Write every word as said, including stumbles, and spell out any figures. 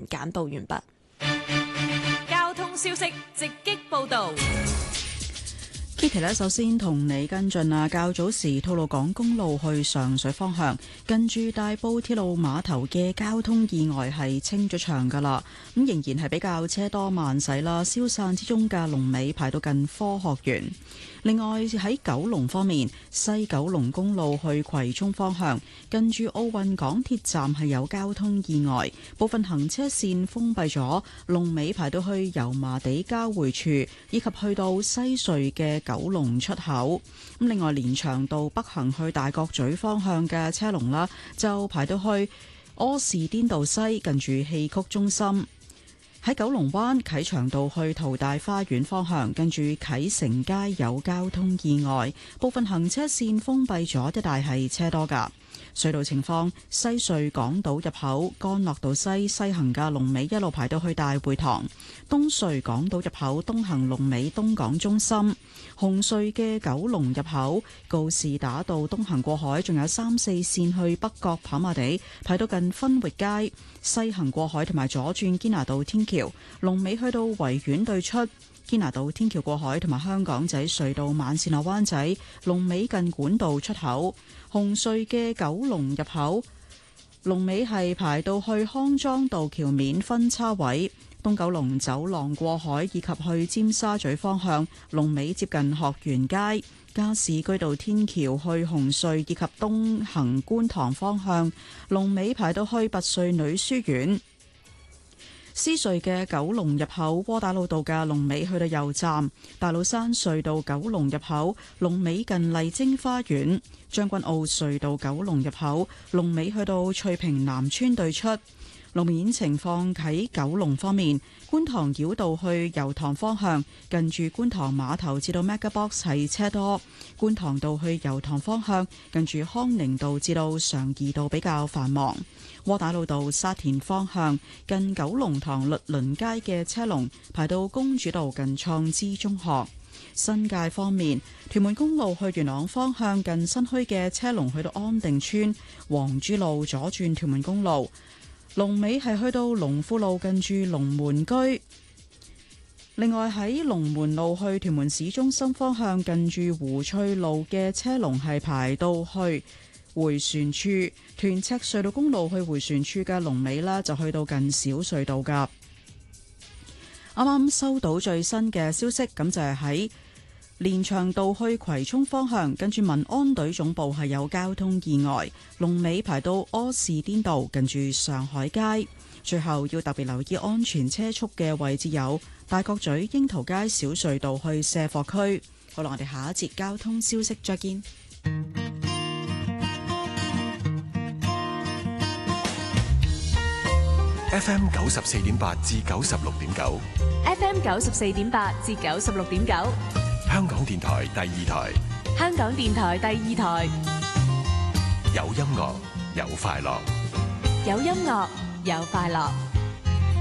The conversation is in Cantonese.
簡報完畢。 交通消息直擊報導。 Kitty 呢，首先同你跟進啊，較早時吐露港公路去上水方向，近住大埔鐵路碼頭嘅交通意外係清咗場噶啦，咁仍然係比較車多慢駛啦，消散之中嘅龍尾排到近科學園。另外喺九龍方面，西九龍公路去葵涌方向，近住奧運港鐵站係有交通意外，部分行車線封閉咗，龍尾排到去油麻地交匯處，以及去到西隧嘅九龍出口。咁另外連翔道北行去大角咀方向嘅車龍啦，就排到去柯士甸道西，近住戲曲中心。喺九龍灣啟祥道去淘大花園方向，跟住啟成街有交通意外，部分行車線封閉咗，一帶係車多噶。隧道情況，西隧港島入口干諾道西西行嘅龍尾一路排到去大會堂，東隧港島入口東行龍尾東港中心，紅隧嘅九龍入口告士打道東行過海，仲有三四線去北角跑馬地排到近分域街，西行過海同埋左轉堅拿道天橋，龍尾去到維園對出。堅拿道天橋過海同埋香港仔隧道慢線落灣仔，龍尾近管道出口。紅隧嘅九龍入口，龍尾係排到去康莊道橋面分叉位。東九龍走廊過海以及去尖沙咀方向，龍尾接近學園街。加士居道天橋去紅隧以及東行觀塘方向，龍尾排到去拔萃女書院。獅隧嘅九龍入口窩打老道嘅龍尾去到油站，大老山隧道九龍入口龍尾近麗晶花園，將軍澳隧道九龍入口龍尾去到翠屏南村對出。路面情況喺九龍方面，觀塘繞道去油塘方向，近住觀塘碼頭至到 MegaBox 係車多；觀塘道去油塘方向，近住康寧道至到常怡道比較繁忙。窩打老道沙田方向，近九龍塘律倫街嘅車龍排到公主道近創知中學。新界方面，屯門公路去元朗方向，近新墟嘅車龍去到安定村，黃珠路左轉屯門公路。龍尾係去到龍富路近住龍門居。另外喺龍門路去屯門市中心方向，近住湖翠路嘅車龍係排到去回旋處。屯赤隧道公路去回旋處嘅龍尾啦，就去到近小隧道噶。啱啱收到最新嘅消息，咁就係喺連翔道去葵涌方向，跟住民安隊總部係有交通意外，龍尾排到柯士甸道近住上海街。最後要特別留意安全車速嘅位置有大角咀櫻桃街小隧道去卸貨區。好啦，我哋下一節交通消息再見。 F M 九十四點八至九十六點九 F M 九十四點八至九十六點九， 香港電台第二台， 香港電台第二台， 有音樂有快樂， 有音樂有快樂。